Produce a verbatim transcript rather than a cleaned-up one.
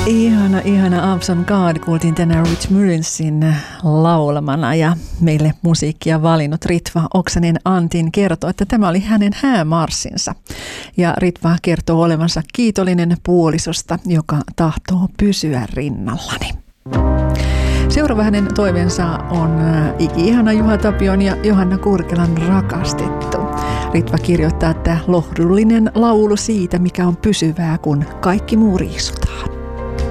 Ihana, ihana Awesome God kuultiin tänään Rich Mullinsin laulamana ja meille musiikkia valinnut Ritva Oksanen Antin kertoo, että tämä oli hänen häämarssinsa. Ja Ritva kertoo olevansa kiitollinen puolisosta, joka tahtoo pysyä rinnallani. Seuraava hänen toiveensa on iki-ihana Juha Tapion ja Johanna Kurkelan rakastettu. Ritva kirjoittaa, että lohdullinen laulu siitä, mikä on pysyvää, kun kaikki muu riisutaan.